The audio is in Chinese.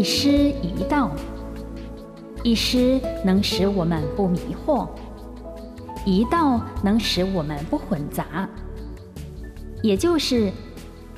一师一道。一师能使我们不迷惑，一道能使我们不混杂。也就是